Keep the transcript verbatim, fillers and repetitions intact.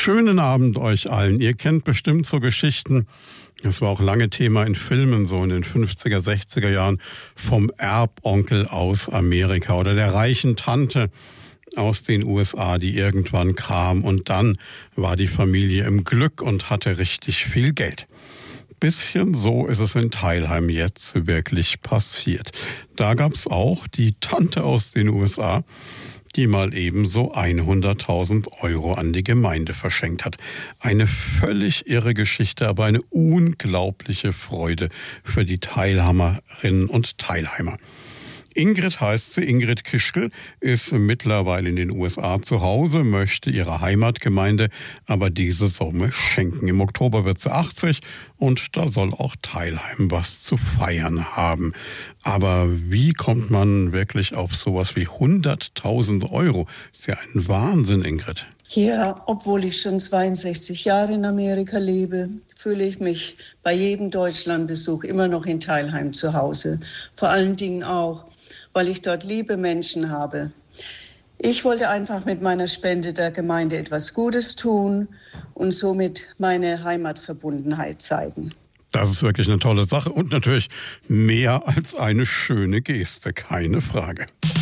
Schönen Abend euch allen. Ihr kennt bestimmt so Geschichten, das war auch lange Thema in Filmen, so in den fünfziger, sechziger Jahren, vom Erbonkel aus Amerika oder der reichen Tante aus den U S A, die irgendwann kam und dann war die Familie im Glück und hatte richtig viel Geld. Bisschen so ist es in Teilheim jetzt wirklich passiert. Da gab's auch die Tante aus den U S A, die mal eben so hunderttausend Euro an die Gemeinde verschenkt hat. Eine völlig irre Geschichte, aber eine unglaubliche Freude für die Teilheimerinnen und Teilheimer. Ingrid heißt sie, Ingrid Kischkel, ist mittlerweile in den U S A zu Hause, möchte ihrer Heimatgemeinde aber diese Summe schenken. Im Oktober wird sie achtzig und da soll auch Teilheim was zu feiern haben. Aber wie kommt man wirklich auf sowas wie hunderttausend Euro? Ist ja ein Wahnsinn, Ingrid. Ja, obwohl ich schon zweiundsechzig Jahre in Amerika lebe, fühle ich mich bei jedem Deutschlandbesuch immer noch in Teilheim zu Hause. Vor allen Dingen auch, weil ich dort liebe Menschen habe. Ich wollte einfach mit meiner Spende der Gemeinde etwas Gutes tun und somit meine Heimatverbundenheit zeigen. Das ist wirklich eine tolle Sache und natürlich mehr als eine schöne Geste, keine Frage.